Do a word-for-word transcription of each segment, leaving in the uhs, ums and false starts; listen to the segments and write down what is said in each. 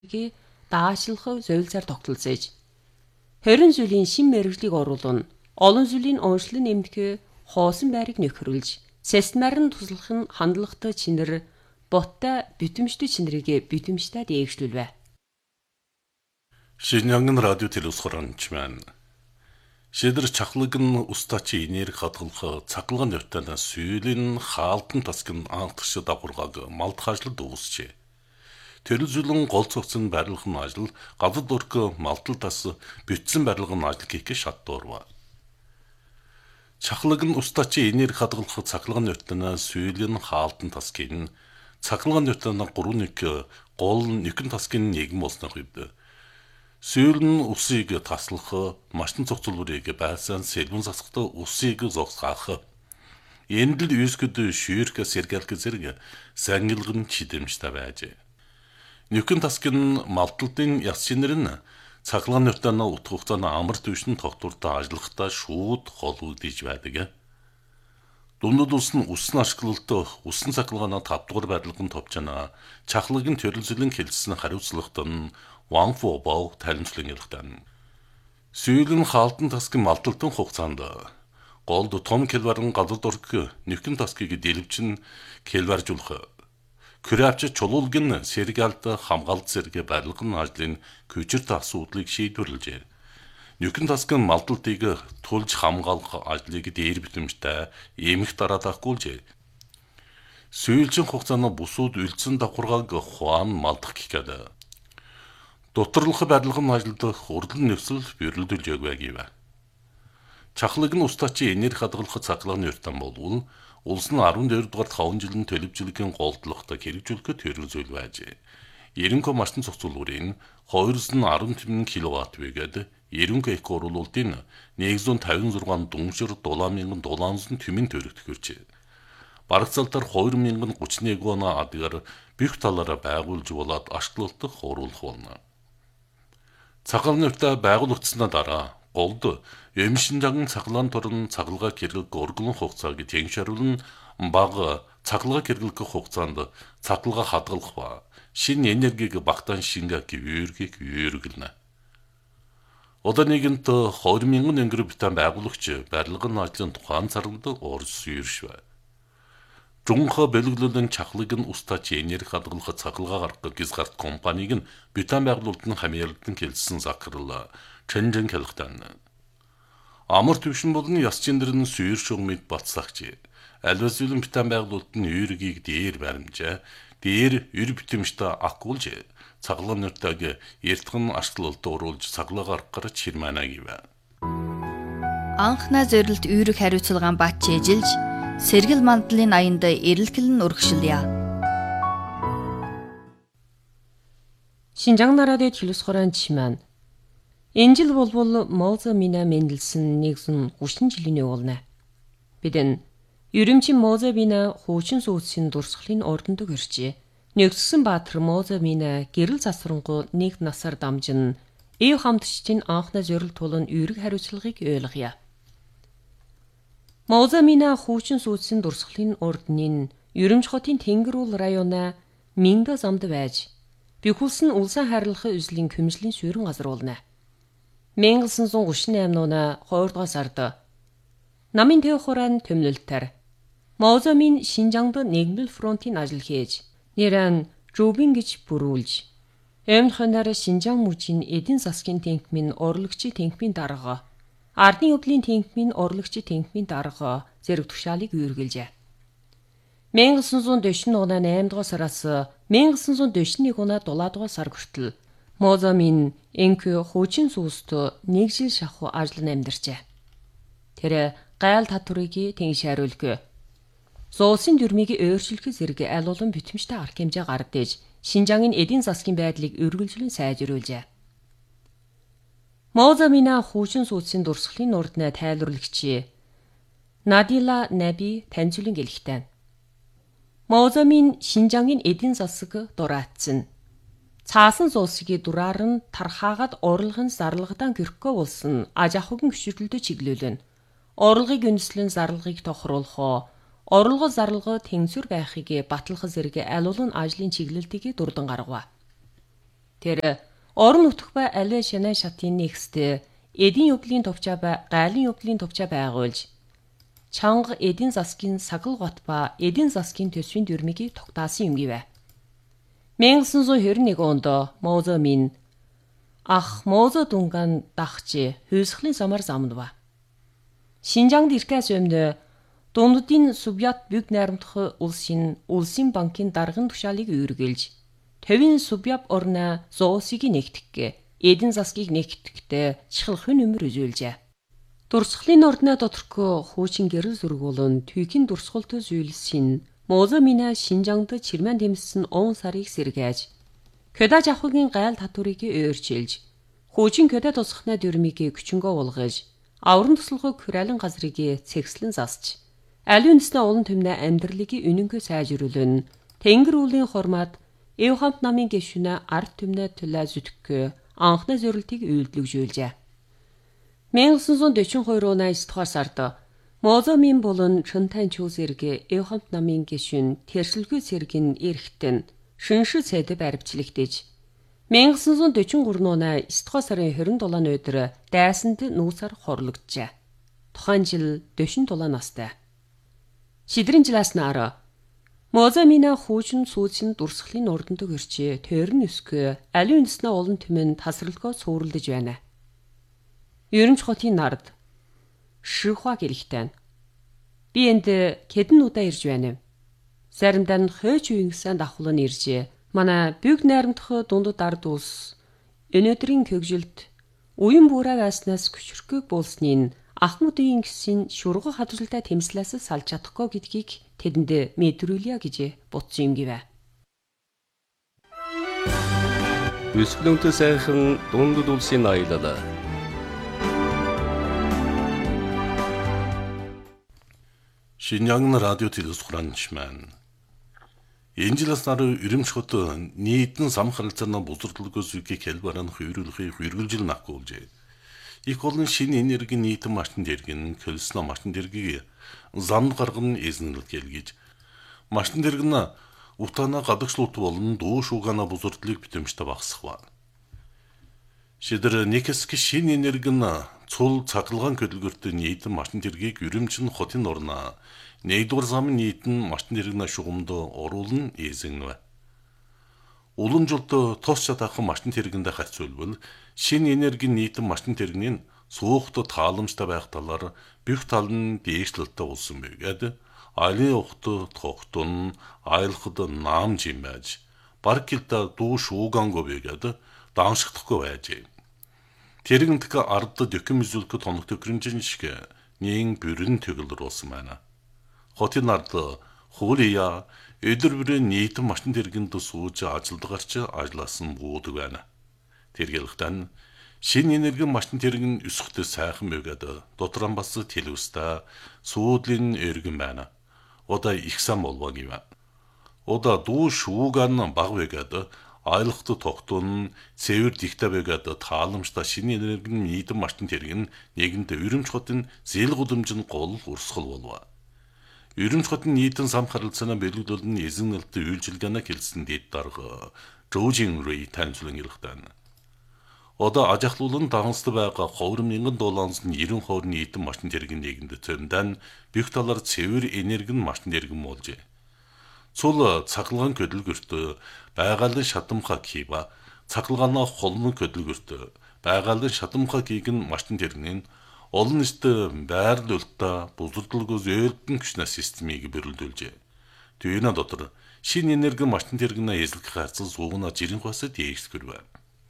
гээ даашилах зөвлөсөөр тогтолцож хорин зүйлийн шин мэргэжлийг оруулна. Олон зүйлийн онцлог нэмдгээ хоосон байрыг нөхрүүлж системаар нь туслах нь хандлагатай чинэр боттой битэмжтэй чинэрийг битэмжтэй дээгшлүүлвэ. Шинжаангын радио телевизхоранч маань шидэр чахлагын устачи энерги хадгалах цахилгаан явтанаас сүйлийн хаалтан тасгын анхтагшид дагургааг малтхаашлад үүсчээ. Тэрэлзүүлэн гол цогцон барилгах нь ажил гадад өргө малтал тас битсэн барилгах нь ажил хийх шатдуурва. Чахлагын устачи энерги хадгалах цахилгаан явтанаас сүйлийн хаалтан тасгийн цахилгаан явтанаа гурван нэг гол нэгэн тасгийн нэгэн болсноо үед сүйл нь усыг таслах, машин цогцлуурыг байсан сэлбэн засахтай усыг зогсгаах. Эндэл юускэд шүүрх сэргэлг зэрэг сангилгын чидэмжтэй байжээ. Нүхэн тасгийн малталтын яс шинэр нь цахилгаан явтанаа утга хугацааны амар түвшин тогтвортой ажиллахтаа шууд холбогдож байдаг. Дундад ус нь усан ашиглалтаа усан цахилгаанаа тав дугаар барилгын товчнаа чахлагын төрөлзөлн хэлсэн хариуцлагатай нь Ван Фобоо таримтлан ярихтан. Сүйлийн хаалтан тасгийн малталтын хугацаанд голд том келварын гадад орг нүхэн тасгийг дэлгэвчин келваржуулах. Күрэвч чулуулгын сэргэлт хамгаалт зэрэг барилгын ажлын күчирт асуудлыг шийдвэрлэжээ. Нүхэн тасгийн малталтыг тулж хамгаалах ажлыг дээр битэмжтэй эмх дараадахгүй. Сүйлийн хугацааны бусууд үлдсэн давхаргааг хуан малдах гэхэд Доторлох барилгын ажилд хурлан нөхцөл бэрэлдүүлж өгвэгэв. Чахлаг нь устачи энерги хадгалах цахилгааны өртөн болвол улс нь арван хоёр дугаар таван жилийн төлөвчлөгийн голдлогтой хэрэгжүүлэхэд төрөлзөл байжээ. Ерөнхий машин цогцлуурын хоёроос нь арван киловатт байгаад ерөнхий эко оруулалтын нэгдүгээр тавин зургаан дүншир дулаан мянган дулаанс нь тэмэн төрөгдөхөрчээ. Барагцаалтаар хоёр мянган гучин нэг оноо адгаар бүх талаараа байгуулж болоод ашиглалтах оруулах болно. Цахилгаан өртөө байгуулагдсанаа дараа голд эмшинжаган цахилгаан торн цахилгаан хэрэглэх өргөн хугацааг тэншаруулн бага цахилгаан хэрэглэх хугацаанд цахилгаан хадгалах ба шинэ энергийг багтаан шингээ гүргийг үүргэлнэ. Одоо нэгэнт хоёр мянган өнгөр битэн байгуулагч барилгын ажлын тухайн царганд орс юуршвэ. Жунха бэлгэлэн чахлагын устачи энерги хадгалах цахилгаан гаргах гизгарт компаниг нь битэн байгуулалтын хамьяалдан хэлсэн захирал Чэнжэн хэлхтэн. Амар түвшин болон яс чиндэр нь сүйр шугмид бацлагч. Альвас үлэн битэн байгуулалт нь үүргийг дээр баримжаа. Дээр ür битэмжтэй акулж цахилгаан нэртэйг эртхэн ашиглалт оруулж цахилгаан гаргахаар чирманаа гэв. Анхна зорилт үүрэг хариуцлагаан бат чэжилж сэргэл мандлын аянд эрэлхэлн урагшилъя. Шинжаан радио телевизхоранч маань энэ жил болвол Моза Мина Мендельсон нэгэн гучин жилийн уулна. Бид энэ ерөмчийн Моза Мина хуучин сүүцийн дурсгалын ордонд гэрчээ. Нэгссэн баатар Моза Мина гэрэл засварангу нэг насаар дамжин ив хамтчдын анхны зорилт тулан үүрэг хариуцлагыг ойлгоё. Моза Мина хуучин сүүцийн дурсгалын ордны Ерөмч хотын Тэнгэрүүл районаа Минга замд байж бихүүлсэн улсын хайрлахын үзлийн хөмжлийн суурин газар болно. мянга девятьсот гучин восемь оны хоёр дугаар сард намын төв хураан төмнөлтөр Моза Мин Шинжаангд нэгдмэл фронтын ажил хийж нэрэн Жубин гэж бүрүүлж Эмн хоноор Шинжаан мужийн эдийн засгийн тэнхмийн орлогчийн тэнхмийн дарга Ардын өвлийн тэнхмийн орлогчийн тэнхмийн дарга зэрэг тушаалыг үүргэлжээ. мянга девятьсот forty оны eight дугаар сараас мянга девятьсот forty-one оны seven дугаар сар хүртэл Моза Мин энхүү хуучин сүст нэг жил шахуу ажил амьдарчээ. Тэр гайл татварыг тэншааруулг. Зоосын дүрмийг өөрчлөх зэрэг аль олон битэмжтэй арга хэмжээ гардаж Шинжаангийн эдийн засгийн байдлыг үргэлжлэн сайжруулжээ. Моза Мина хуучин сүүцийн дурсгалын урднаа тайлбарлагч Надила Наби таньцуулан гэлэхтэн. Моза Мин Шинжаангийн эдийн засаг дураацсан. Цаасан зоосыг дураар нь тархаагаад орлогын зарлагадан гэрхгүй болсон аж ахуйн хөшөөрлөлтөд чиглүүлэн. Орлогыг үндэслэн зарлагыг тохируулах, орлого зарлага тэнцвэр байхыг батлах зэрэг аль олон ажлын чиглэлтийг дурдан гаргав. Тэр орон нутг ба аливаа шанаа шатын нэгстэй эдийн явдлын товчоо ба гайлын явдлын товчоо байгуулж чанга эдийн засгийн сагал гот ба эдийн засгийн төсвийн дүрмийг тогтаасан юм гэвэ. 천구백이십일 онд Мозо Мин ах Мозо Дунган дахчи хүйсхлийн самар замдва. Шинжаанд иркэс өмнө дундын Сувьят бүг найрамдах улсын улсын банкын даргын тушаалыг үүргэлж төвийн Сувьят орна зоосыг нэгтгэх эдийн засгийг нэгтгэхдээ чихлхэн өмөр үзүүлжээ. Дурсгалын ордны доторх хуучин гэрэл зургуулн түйхийн дурсгалт зүйлсийн Мозо Минь Шинжаанд чирмэн дэмсэн он сарыг сэргээж Кёда жавхагийн гайл татварыг өөрчилж хуучин Кёда тусахны дүрмийг күчингөө уулгаж аврам туслахыг хүрээлэн газрыг цэгслэн засч аливаа үндэснээ олон төмнө амьдралыг үнэнгүй сайжруулн тэнгэр уулын хормаад эв хамт намын гишүүнэ ард төмнө төлөө зүтгэх анхны зорилтыг үйлдвэрлэжээ. 천구백사십이 оны девятой сард Мозо Мин болон Шунтан Чу зэрэг эв хамт намын гишүүн тэршилгүй цэргийн эрхтэн шиншил цэд баримтлагдж 천구백사십삼 оны девятой сарын двадцать седьмого өдөр дайсанд нүүсээр хорлогджээ. Тухайн жил forty-seven настай. Шидрийн жилээс наар Мозо Минь хуучин сүүцэн дурсгалын ордонд гэрчээ төрн өскө аливаа үндэснээ олон түмэн тасралгоо сууралдаж байна. Ерөнч хотын нард Шихуа гэрхтэн. Би энд хэдэн удаа ирж байна. Заримдаа хойч үеийнсэн давхлан иржээ. Манай бүг найрамдах дундад ард улс өнөөдрийн хөгжилд уян буураа байснаас хүчрхэг болсныг ахмадын гисэн шургах хадгалтай тэмслээс салж чадахгүй гэдгийг тэдэнд мэдрүүлье гэж бодсон юм гэвэ. Өсгөлөнтэй сайхан дундад улсын аялал. Шинжаан радио телевиз хураанчман. Энэ жилээс наруу Ирэмч хот нийтэн сам харилцааны бузардлагоос үгийг хэлбаран хөврүүлэхийг хөргөлжил нахгуулжээ. Их олон шинэ энергийн нийтэн машин дэргэн көлснө машин дэргийг зам гарган эзнэл гэлгиж машин дэргэн утана гадагшлууд болон дуу шуугана бузардлыг битэмжтэй багсах ба. Шидэр нэкэск шинэ энергийн цул цахилгаан хөдөлгөөртөө нийтэн машин дэргийг Ирэмчин хотын орноо нэгдүгээр замын нийтэн машин дэргэн шугамд оруулан эзэгнэ. Уламжуулт тос чадах машин дэргэндээ харьцуулбал шинэ энергийн нийтэн машин дэргэний суухт тааламжтай байх талаар бүх тал нь дээшлэлтэй болсон байгаад айлын ухт тогтун айлхад наамж юм байж баркилда дуу шуугаангүй байгаад дааншигдахгүй байжээ. Тэрэгнтг ард дөкөм үзүүлэх тоног төхрөнжин шиг нэн бүрэн төглөрүүлсэн байна. Хотын ард хуулия өдөр бүрийн нийтэн машин дэргэнд сууж ажилдгарч ажилласан буудаг байна. Тэргэлхтэн шинэ энерги машин дэргэн өсөхтэй сайхан байгаад дотран бас телевизта суудлын өргөн байна. Ода их сан болвоо гэв. Ода дуу шууган баг байгаад айлхт тогтун цэвэр дихтэй байгаад тааламжтай шинэ энергийн нийтэн машин дэргэн нэгэнд Ирэмч хотын зээл гудамжин гол урсгал болвоо. Ирэмч хотын нийтэн сам харилцааны бэлгэлүүлэн эзэнэлтэй үйлчилгээний хэлсэн дэд дарга Жоужин Рэй танилцуулан ирэлтэн. Одоо ажахлуулан дагнастай байгаа two thousand доллараас нь ninety percent нийтэн машин дэргийн нэгэнд цөмдөн бүх талаар цэвэр энерги машин дэргэн болжээ. Цул цахилгаан хөдөлгөөртөө байгалийн шатамхаа киба цахилгаанаа холмон хөдөлгөөртөө байгалийн шатамхаа кигэн машин дэргэн олон нийтэд байрлуулалтаа бузардлагоос ээлтэн хүчнэ системийг бэрэлдүүлжээ. Түүний дотор шинэ энерги машин дэргэнэ эзлэх харцал суугна жирэнхээс дээшгэр байна.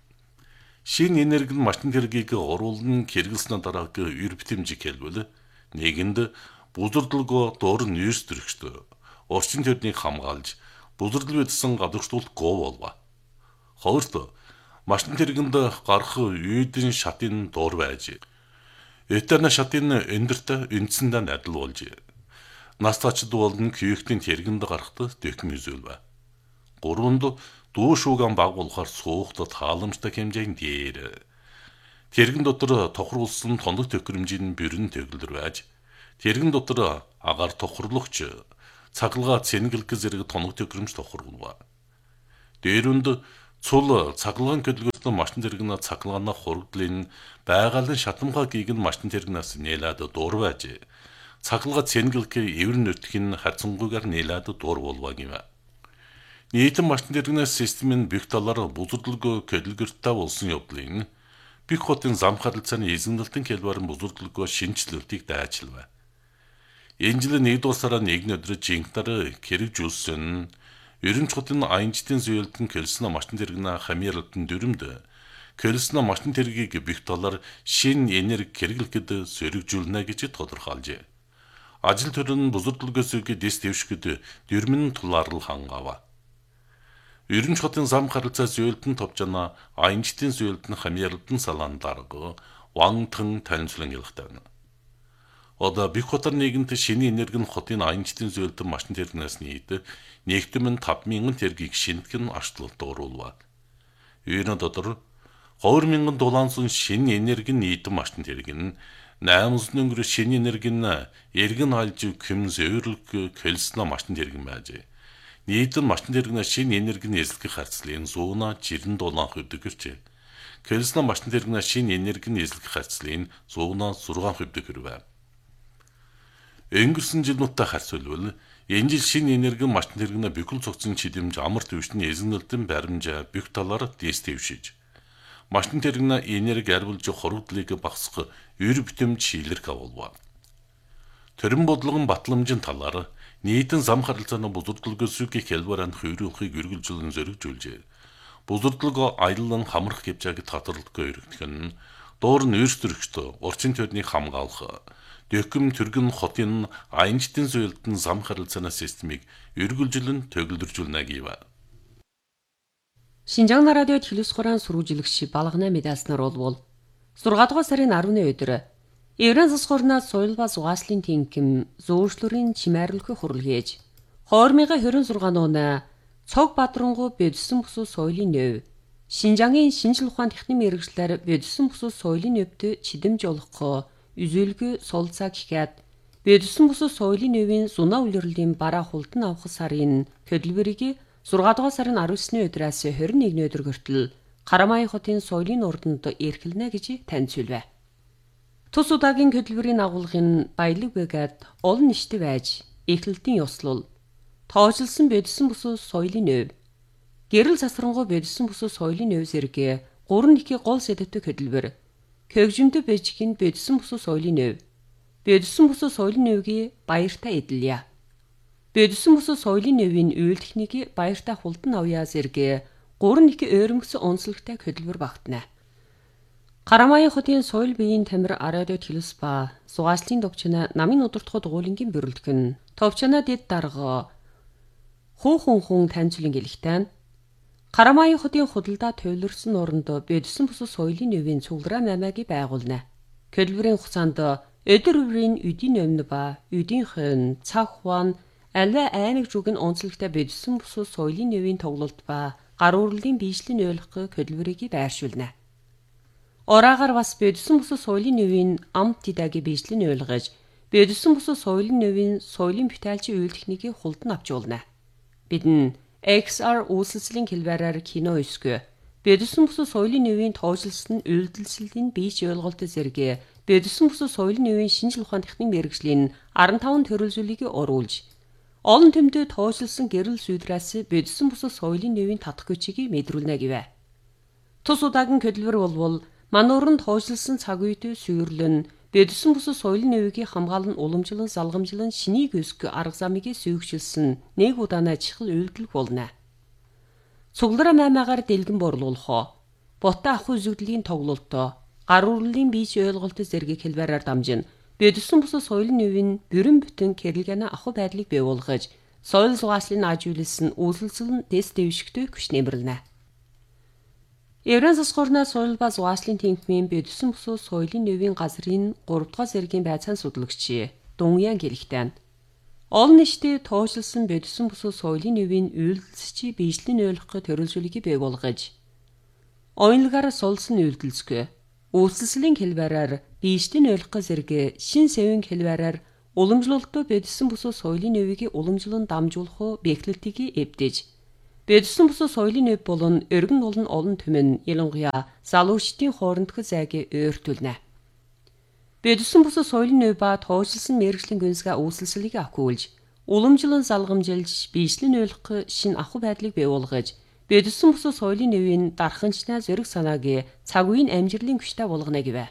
Шинэ энерги машин дэргийг оруулан хэрэглэснээр дарааг эр битэмжиг хэлбэл нэгэнд бузардлагоо доор нэрс төрөгчдөө орчин төрнийг хамгаалж бузардлыг бидсэн гадагшлуулт гоо болва. Хоёрт машин дэргэнд гарах үйдэн шатын дуур байж. Этэрнэ шатын өндөрт үндсэндээ адил болж. Настачд болон күйхтийн тэргэнд гарахт дэкм үзүүлвэ. Гурванд дуу шууган баг болохоор суухт тааламжтай хэмжээнд дээр. Тэргэн дотор тохируулсан тоног төхөөрөмжийн бүрэн төглөр байж. Тэргэн дотор агаар тохирлогч цаглгаа цэнгэлг зэрэг тоног төхөөрөмж тохируулва. Дээрүнд Цул цахилгаан хөдөлгөөсөн машин зэрэгнээ цахилгаанаа хурагдлын байгалийн шатамгаагийг нь машин зэрэгнээс нээлээд дуур байж. Цахилгаа цэнгэлг эвэр нөтгөн харьцангуйгаар нээлээд дуур болваг юм. Нийтэн машин зэрэгнээс системийн бүх талаар бузурдлыг хөдөлгөртэй болсон явдлын бүх хотын зам харилцааны эзэмнэлтэн хэлбэрийн бузурдлыг шинжилүүлтийг дайчилв. Энэ жил нэгд улсаараа нэгэн өдөр жинхнэр хэрэгжүүлсэн Ерөнхий хотын аянчдын зөөлтөн көлснө машин зэрэгнээ хамиарлтан дүрмд көлснө машин тэргийг бүх талаар шин энерги хэрэглэхэд сөрөгжүүлнэ гэж тодорхойлжээ. Ажил төрийн бузурдлогоосыг дэс дэвшгэд дүрмэн тулаарлал хангава. Ерөнхий хотын зам харилцаа зөөлтөн товчана аянчдын зөөлтөн хамиарлтан салаан дарга вантан танилцлан ялгтана. Одоо бүх хотор нэгэнт шинэ энерги нь хотын аянчдын зөөлтөн машин тэрэгнээс нийт нэгдмэн тавд мянган тэргийг шинтгэн ашлалт оруулав. Үйрэн дотор хоёр мянган дулаансан шинэ энерги нийтэн машин тэрэг нь найман өнгөрө шинэ энерги нь эргэн алж küм зөөрөлг көлснө машин тэрэг байж. Нийтэн машин тэрэгнээ шинэ энергийн эзлэх харьцлын зууна жирэн дулаан хувьд гэрчээ. Көлснө машин тэрэгнээ шинэ энергийн эзлэх харьцлын зууна зургаан хувьд гэрвэ. Өнгөрсөн жилнуудтай харьцуулбал энэ жил шинэ энерги машин тэрэгнээ бүхэл цогцын чидэмж амар төвшний эзэмнэлтэн баримжаа бүх талаар дэс дэвшиж. Машин тэрэгнээ энерги арвулж хорогдлыг багасгах өр битэмж шилэрх авуулва. Төрийн бодлогын батламжийн талаар нийтэн зам харилцааны бузурдлогоосыг хэлбэрэн хувирахыг үргэлжлэн зөргижүүлжээ. Бузурдлого аялан хамрах гэвчээг татварлахгүй өргөх нь доор нь өөрсдөрөгчдөө урчин төрний хамгаалах Дөкөм түргэн хотын аянчдын зөөлтөн зам харилцааны системийг үргэлжлэн төгөлдржүүлнэ гэв. Шинжаан радио телевиз хураан сурвалжлагч балгана медалснаар болвол зургаан дугаар сарын арваны өдөр Еврен засгуурнаас соёл ба зугааслын тэнхим зөөшлөрийн чимээрлэх хурлгээж хоёр мянган хорин зургаан оны цог бадрангу бодсон бүсүү соёлын нөв Шинжаангийн шинжил ухаан техникийн мэргэжлэр бодсон бүсүү соёлын нөвд чидэмж олох үзүүлгүй солилцаа гэхэд бодсон бүсүү соёлын нөвийн зунаа үлрэлийн бараа хулдан авах сарын хөдөлмөрийг зургаан дугаар сарын арван есний өдрөөс хорин нэгний өдөр хүртэл Карамай хотын соёлын урданд эрхэлнэ гэж танилцуулв. Тус удаагийн хөдөлмөрийн агуулгын баялаг бэгэд олон ништэй байж эхлэлтийн ёслол тоожлсон бодсон бүсүү соёлын нөв гэрэл засрангуй бодсон бүсүү соёлын нөв зэрэг гурван нэхий гол сэдвтэй хөдөлмөр Көгжимдө бэжгийн бодсон бүсүү соёлын нөв. Бодсон бүсүү соёлын нөвгийн баяртай эдэлье. Бодсон бүсүү соёлын нөвийн үйл техникийг баяртай хулдан авъя зэрэг гурван нэхий ойрмогсон онцлогтой хөдөлмөр багтана. Карамай хотын соёл биеийн тамир радио телевиз ба зугааслын товчна намын удирдах дугуулингийн бөрөлдөх нь товчна дэд дарга хуухун хүн танилцуулан гэлэхтэн Карамай хотын худалдаа туйлрсан оронд бодсон бүсүү соёлын нөвийн цуглараа намайг байгуулна. Хөдөлмөрийн хугацаанд өдөр бүрийн үдийн өмнө ба үдийн хон, цаг хуан, аливаа айнаг зүгэн онцлогтой бодсон бүсүү соёлын нөвийн тоглолт ба гар урлалын биешлэн ойлгох хөдөлмөрийг байршуулна. Ораагаар бас бодсон бүсүү соёлын нөвийн амт тэдэгийг биешлэн ойлгож, бодсон бүсүү соёлын нөвийн соёлын бүтээлчийн үйл техникийг хулдан авчуулна. Бид X R үйлсэлслийн хэлбэрээр кино өсгөө. Бодсон бүсүү соёлын нөвийн тоожлсон үйлдэлслийн биеч ойлголт зэрэг бодсон бүсүү соёлын нөвийн шинжил ухаан техникийн мэргэжлийн арван таван төрөлжүүлгийг оруулж, олон тэмдэг тоожлсон гэрэл сүйдрээс бодсон бүсүү соёлын нөвийн татах хүчийг мэдрүүлнэ гэв. Тус удаагийн хөдөлмөр болвол мануурын тоожлсон цаг үед сүйрлэн бодсон бүсүү соёлын нөвийг хамгаалан уламжлан залгамжлан шинийг өсгөх арга замыг сүйгчилсэн нэг удаанаа чихэл үйлдэл болно. Цуглараа маймаагаар дэлгэн борлуулах, боттой ах үзэгдлийн тоглолт, гар урлалын биеч ойлголт зэрэг хэлбэрээр дамжин бодсон бүсүү соёлын нөвийн бүрэн бүтэн кэрэлгэна ах байдлыг бий болгож, соёл зугааслын ажиулсан үйлсэлсэн дэс дэвшигтэй хүч нэмэрлэнэ. Еврен засгуурнаас соёл ба зугааслын тэнхимийн бодсон бүсүү соёлын нөвийн газрын гурав дахь зэргийн байцаан судлаагч Дүньян гэлэхтэн. Олон нийтэд тоожлсон бодсон бүсүү соёлын нөвийн үйлдэлсчи биешлэн ойлгох төрөлжүүлгийг бий болгож, оюунлагаар сулсан үйлдэлсгүй, үйлсэлслийн хэлбэрээр биешлэн ойлгох зэрэг шин сэвэн хэлбэрээр уламжлалтад бодсон бүсүү соёлын нөвийг уламжлан дамжуулах бэхлэлтийг эвдэж, Бэдсэн бус соёлын өв болон өргөн улан олон түмэн ялангуяа залуучдын хоорондох зайгийг ойртуулна. Бэдсэн бус соёлын өв ба тоожилсан мэрэгжлийн гүнзгий үүсэлслийг авахгүйж, уламжлан залгамжилж, биешлэн ойлгох шин ахуй байдлыг бий болгож, бэдсэн бус соёлын өвийн дарханчнаа зэрэг санааг цаг үеийн амжилтын хүчтэй болгоно гэвэ.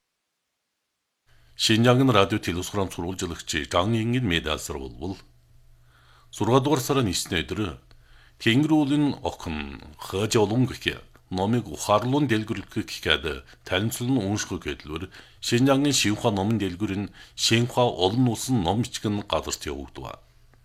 Шинжаангын радио телевизрам сурвалжлагч Жан Ингийн медиасар болбол зургаадугаар сарын нэгдүгээр өдөр Тэнгэр уулын охин Хожи олон гэх номыг ухаарлуун дэлгүрлэх гэхэд танилцуулан унших гэдлээр Шинжаангын Шинхua номын дэлгүр нь Шинхua олон улсын ном бичгэн газарт явагдав.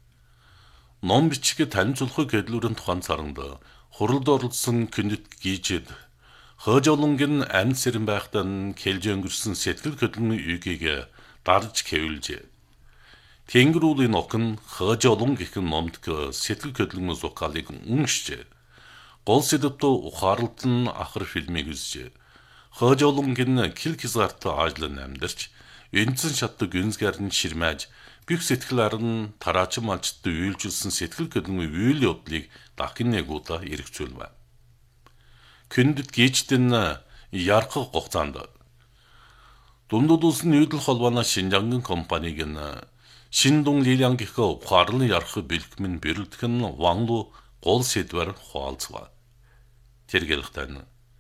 Ном бичиг танилцуулах гэдлүүрийн тухайн саранд хуралд оролцсон күндэт гийжэд Хожи олонгийн амьд сэрэн байхдаа хэлж өнгөрсөн сэтгэл хөдлөмийн үгийг дарж хэвлжээ. Тэнгэр уулын охин Хожи олон гэх номд сэтгэл хөдлөмийн зохиолыг уншжээ. Гол сэдвт ухаарлалт нь ахар фильмийг үзжээ. Хожи олонгийн кил хязгаарт ажлын амьдарч, эндсэн шатдаг гүнзгээр нь ширмэж, бүх сэтгэл аран тараачин малчд үйлжүүлсэн сэтгэл хөдлөмийн үйл явдлыг дахин нэг удаа эргцүүлвэ. Күндэт гийчтэн ярах хугацаанд дундад улсын нүүдэл холбооны Шинжаангын компаниг нь Шиндун Лилиан гэх ухаарлын ярах бэлтгэн бэрэлдэх нь Ванлу гол сэдвэр хуалцва. Тэргэлхтэн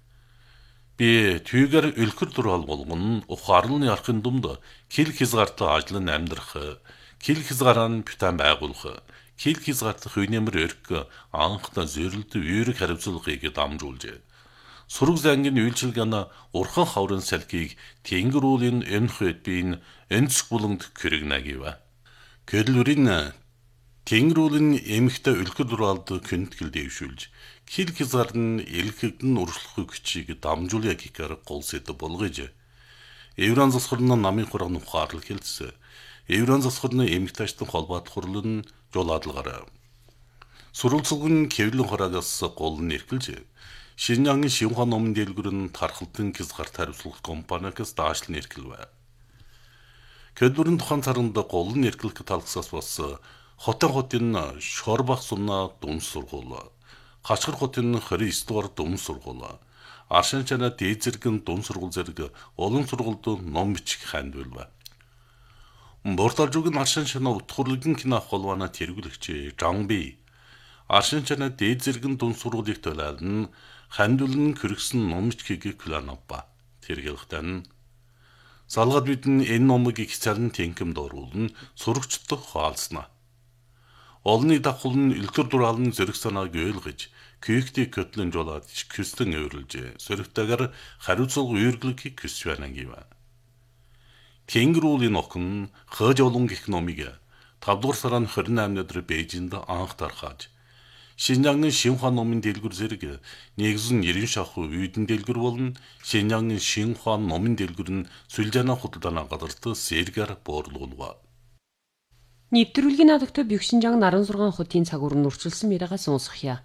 би түүгээр өлхөр дурал болгон ухаарлын ярахын думд кил хязгаарт ажлын амьдрах, кил хязгаараа бүтэн байгуулах, кил хязгаарт хүнэмэр өрг анхта зөрлөлт үүрэг хариуцлагыг дамжуулжээ. Сураг зангийн үйлчилгааны урхан хаврын салхийг Тэнгэр уулын өнөх өдбийн өнцг буланд кэрэгнагива. Гэрлүүрийн Тэнгэр уулын эмхтэй өлхөр дуралд күнтгэл дэвшүүлж, кил хязгаар нь эргэлхэгдэн уршлах хүчийг дамжуулъя гэхээр гол сэдв болгож, Евран засварны намын хурган ухаарлал хэлсэн. Евран засварны эмхтэйчдын холбоот хурлал нь жолоодлагаараа. Сурвалжлагын кэвлэн хураагаас гол нь эргэлж, Шинжаангын Шинхua номын дэлгүр нь тархалтын хязгаарт хариуцлах компаниас даашлан эргэлвэ. Кэдлүрийн тухайн царанд гол нь эргэлэх талхсаас бас хотын хотын Шорбах сумна дүн сургууль, Хачгар хотын двадцать дугаар дүн сургууль, Аршин чана дээд зэргийн дүн сургууль зэрэг олон сургуульд ном бичих хандвэлвэ. Борталжуугийн Аршин чана утгуурлын кино холбооны тэргүүлэгч Жанби Аршин чана дээд зэргийн дүн сургуулийг төлөөлн хандвэлн хүргэсэн ном бичгийг кланапа. Тэргэлхтэн залгаад бидэн энэ номыг их царн тэнхэм дууруулн сурагчдод хаалцна. Олны давхул нь элдэр дураалн зэрэг санааг ойлгож, күйхтийг көтлөн жолоод küstэн өөрлөж, сөрөгтэйгээр хариуцлага үйргэлгийг küsвэнэ гівэ. Тэнгэр уулын охин Хожи олон гэх номыг тавдугаар сарын двадцать восьмын өдөр Бээжинд анх тархаж, Шинжаангын Шинхua номын дэлгүр зэрэг нэгэн нэрийн шахуу үйдэн дэлгүр болон Шинжаангын Шинхua номын дэлгүр нь Сүлжаана худалдааны газарт сэргээр буурлуулва. Нэвтрүүлгийн надагтай Бюхшинжаан наран зургаан хотын цагуурн урчилсан мэрэгээс сонсохъя.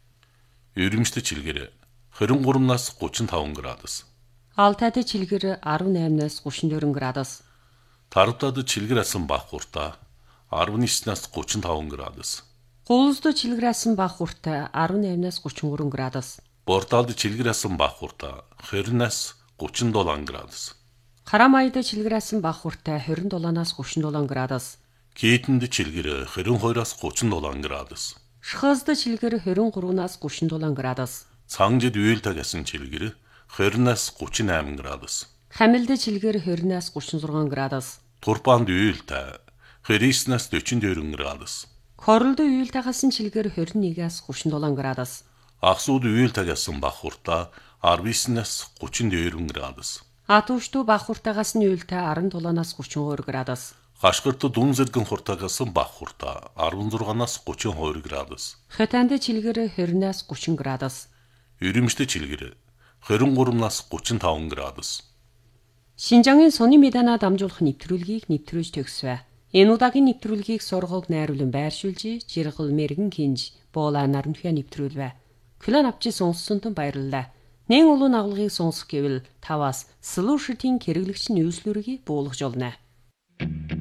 Өрөмжтэй чилгэр двадцать три-наас тридцать пять градус. Алтайд чилгэр десять-наас тридцать четыре градус. Тарвтад чилгэр асан бах хуртаа десять-наас тридцать пять градус. Гуулсд чилгэрсэн бах хуртаа десять-наас тридцать три градус. Борталд чилгэрсэн бах хуртаа двадцать-наас тридцать семь градус. Харамайд чилгэрсэн бах хуртаа двадцать семь-наас тридцать семь градус. Кээтэнд чилгэр двадцать two-аас тридцать семь градус. Шхазд чилгэр двадцать три-наас тридцать семь градус. Цангжид уйлтаг асан чилгэр двадцать-наас тридцать восемь градус. Хамилд чилгэр двадцать-наас тридцать шесть градус. Турпанд уйлтаа тридцать-наас сорок четыре градус. Хоролд уйлтагаас чилгэр двадцать one-аас тридцать семь градус. Ахсууд уйлтагаас бах хуртаа десять-наас тридцать two градус. Атуушду бах хуртаагаас уйлтаа десять-7-наас тридцать two градус. Хашгирт дүн зэргийн хуртаагаас бах хуртаа десять-6-наас тридцать two градус. Хотанд чилгэр двадцать-наас тридцать градус. Өрөмжтэй чилгэр двадцать three-наас тридцать пять градус. Шинжаангын сони медана дамжуулах нэвтрүүлгийг нэвтрүүлж төгсвэ. Энэ удаагийн нэвтрүүлгийг сургууль найруулан байршуулж, Жиргэл мэрэгэн кинж, Боола наранхя нэвтрүүлвэ. Клан авчи сонссонтон баярлалаа. Нэн улуун агуулгыг сонсох гэвэл таваас слушатын хэрэглэгч ньюслүрийг буулгаж олно.